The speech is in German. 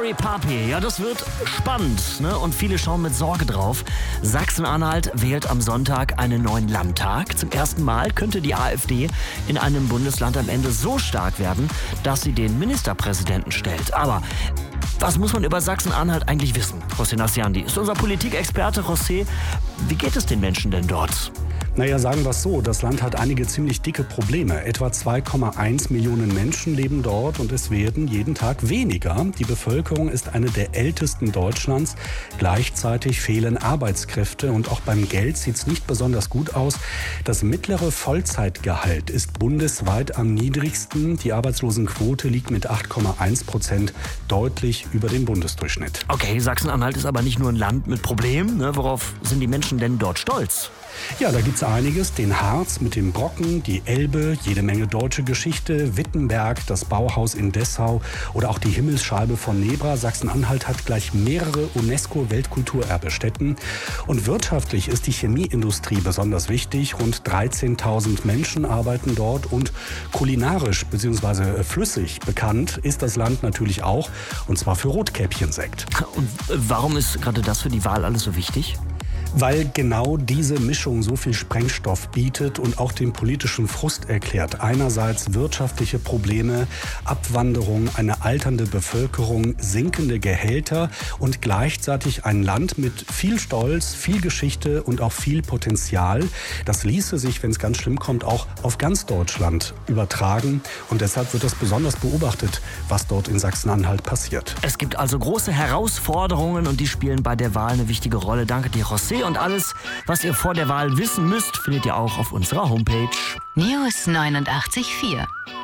Mary Poppy. Ja, das wird spannend, ne? Und viele schauen mit Sorge drauf. Sachsen-Anhalt wählt am Sonntag einen neuen Landtag. Zum ersten Mal könnte die AfD in einem Bundesland am Ende so stark werden, dass sie den Ministerpräsidenten stellt. Aber was muss man über Sachsen-Anhalt eigentlich wissen? José Nassiandi ist unser Politikexperte. José, wie geht es den Menschen denn dort? Naja, sagen wir es so, das Land hat einige ziemlich dicke Probleme. Etwa 2,1 Millionen Menschen leben dort und es werden jeden Tag weniger. Die Bevölkerung ist eine der ältesten Deutschlands. Gleichzeitig fehlen Arbeitskräfte und auch beim Geld sieht es nicht besonders gut aus. Das mittlere Vollzeitgehalt ist bundesweit am niedrigsten. Die Arbeitslosenquote liegt mit 8,1% deutlich über dem Bundesdurchschnitt. Okay, Sachsen-Anhalt ist aber nicht nur ein Land mit Problemen. Ne? Worauf sind die Menschen denn dort stolz? Ja, da gibt's einiges. Den Harz mit dem Brocken, die Elbe, jede Menge deutsche Geschichte, Wittenberg, das Bauhaus in Dessau oder auch die Himmelsscheibe von Nebra. Sachsen-Anhalt hat gleich mehrere UNESCO-Weltkulturerbestätten. Und wirtschaftlich ist die Chemieindustrie besonders wichtig. Rund 13.000 Menschen arbeiten dort und kulinarisch bzw. flüssig bekannt ist das Land natürlich auch. Und zwar für Rotkäppchensekt. Und warum ist gerade das für die Wahl alles so wichtig? Weil genau diese Mischung so viel Sprengstoff bietet und auch den politischen Frust erklärt. Einerseits wirtschaftliche Probleme, Abwanderung, eine alternde Bevölkerung, sinkende Gehälter und gleichzeitig ein Land mit viel Stolz, viel Geschichte und auch viel Potenzial. Das ließe sich, wenn es ganz schlimm kommt, auch auf ganz Deutschland übertragen. Und deshalb wird das besonders beobachtet, was dort in Sachsen-Anhalt passiert. Es gibt also große Herausforderungen und die spielen bei der Wahl eine wichtige Rolle. Danke dir, José. Und alles, was ihr vor der Wahl wissen müsst, findet ihr auch auf unserer Homepage. News 89.4